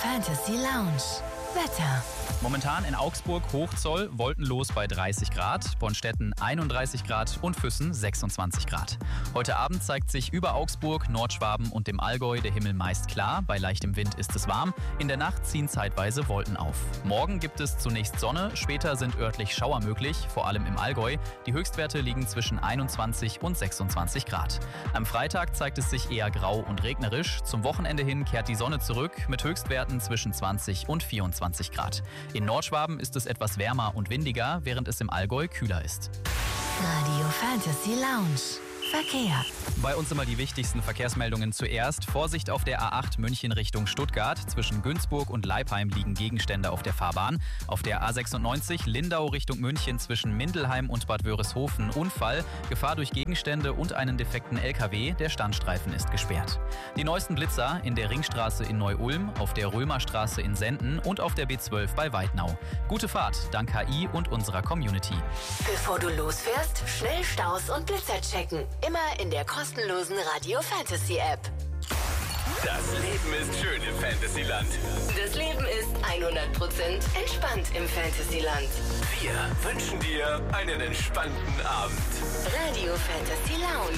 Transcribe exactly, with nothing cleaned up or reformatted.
Fantasy Lounge. Wetter. Momentan in Augsburg Hochzoll, wolkenlos bei dreißig Grad, Bonstetten einunddreißig Grad und Füssen sechsundzwanzig Grad. Heute Abend zeigt sich über Augsburg, Nordschwaben und dem Allgäu der Himmel meist klar, bei leichtem Wind ist es warm, in der Nacht ziehen zeitweise Wolken auf. Morgen gibt es zunächst Sonne, später sind örtlich Schauer möglich, vor allem im Allgäu. Die Höchstwerte liegen zwischen einundzwanzig und sechsundzwanzig Grad. Am Freitag zeigt es sich eher grau und regnerisch, zum Wochenende hin kehrt die Sonne zurück mit Höchstwerten zwischen zwanzig und vierundzwanzig Grad. In Nordschwaben ist es etwas wärmer und windiger, während es im Allgäu kühler ist. Radio Fantasy Lounge. Verkehr. Bei uns immer die wichtigsten Verkehrsmeldungen zuerst. Vorsicht auf der A acht München Richtung Stuttgart. Zwischen Günzburg und Leipheim liegen Gegenstände auf der Fahrbahn. Auf der A sechsundneunzig Lindau Richtung München zwischen Mindelheim und Bad Wörishofen Unfall. Gefahr durch Gegenstände und einen defekten L K W. Der Standstreifen ist gesperrt. Die neuesten Blitzer in der Ringstraße in Neu-Ulm, auf der Römerstraße in Senden und auf der B zwölf bei Weidnau. Gute Fahrt dank K I und unserer Community. Bevor du losfährst, schnell Staus und Blitzer checken. Immer in der kostenlosen Radio Fantasy App. Das Leben ist schön im Fantasyland. Das Leben ist hundert Prozent entspannt im Fantasyland. Wir wünschen dir einen entspannten Abend. Radio Fantasy Lounge.